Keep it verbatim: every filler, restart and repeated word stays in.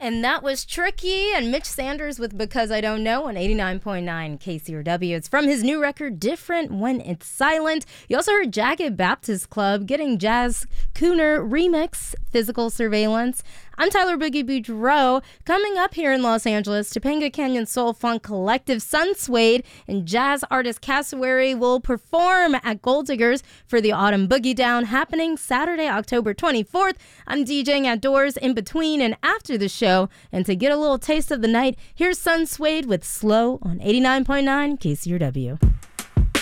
And that was Tricky and Mitch Sanders with Because I Don't Know on eighty-nine point nine K C R W. It's from his new record, Different When It's Silent. You also heard Jagged Baptist Club getting Jazz Cooner remix, Physical Surveillance. I'm Tyler Boogie Boudreaux. Coming up here in Los Angeles, Topanga Canyon Soul Funk Collective Sunswade and jazz artist Cassowary will perform at Gold Diggers for the Autumn Boogie Down happening Saturday, October twenty-fourth. I'm DJing outdoors in between and after the show. And to get a little taste of the night, here's Sunswade with Slow on eighty-nine point nine K C R W.